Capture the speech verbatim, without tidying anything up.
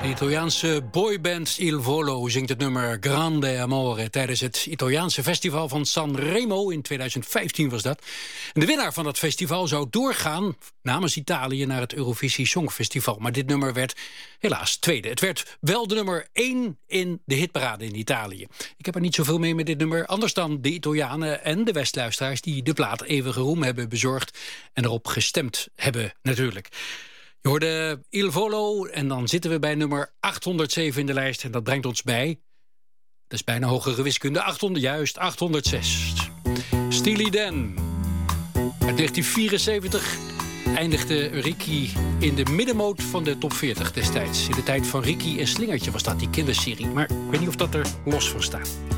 De Italiaanse boyband Il Volo zingt het nummer Grande Amore tijdens het Italiaanse festival van Sanremo. In tweeduizend vijftien was dat. En de winnaar van dat festival zou doorgaan namens Italië naar het Eurovisie Songfestival. Maar dit nummer werd helaas tweede. Het werd wel de nummer één in de hitparade in Italië. Ik heb er niet zoveel mee met dit nummer. Anders dan de Italianen en de Westluisteraars die de plaat eeuwige roem hebben bezorgd en erop gestemd hebben natuurlijk. Je hoorde Il Volo en dan zitten we bij nummer achthonderdzeven in de lijst. En dat brengt ons bij, dat is bijna hogere wiskunde, achthonderd, juist achthonderdzes. Steely Dan. Uit negentien vierenzeventig eindigde Ricky in de middenmoot van de top veertig destijds. In de tijd van Ricky en Slingertje was dat, die kinderserie. Maar ik weet niet of dat er los van staat.